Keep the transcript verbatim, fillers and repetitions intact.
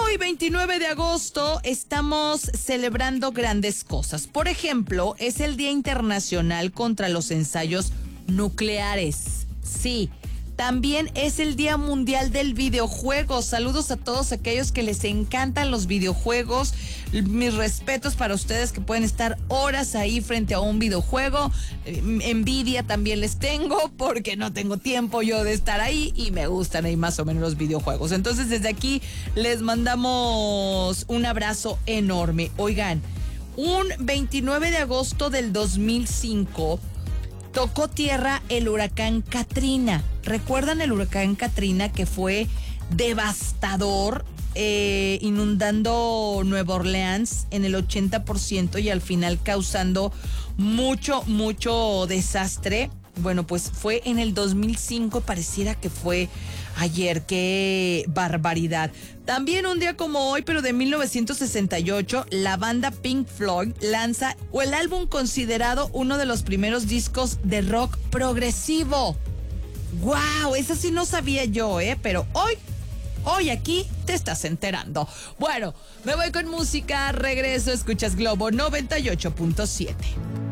Hoy, veintinueve de agosto, estamos celebrando grandes cosas. Por ejemplo, es el Día Internacional contra los Ensayos Nucleares. Sí. También es el Día Mundial del Videojuego. Saludos a todos aquellos que les encantan los videojuegos. Mis respetos para ustedes que pueden estar horas ahí frente a un videojuego. Envidia también les tengo porque no tengo tiempo yo de estar ahí y me gustan ahí más o menos los videojuegos. Entonces desde aquí les mandamos un abrazo enorme. Oigan, un veintinueve de agosto del dos mil cinco... tocó tierra el huracán Katrina. ¿Recuerdan el huracán Katrina que fue devastador, eh, inundando Nueva Orleans en el ochenta por ciento y al final causando mucho, mucho desastre? Bueno, pues fue en el dos mil cinco, pareciera que fue ayer. ¡Qué barbaridad! También un día como hoy, pero de mil novecientos sesenta y ocho, la banda Pink Floyd lanza o el álbum considerado uno de los primeros discos de rock progresivo. ¡Wow! Eso sí no sabía yo, ¿eh? Pero hoy, hoy aquí te estás enterando. Bueno, me voy con música, regreso, escuchas Globo noventa y ocho punto siete.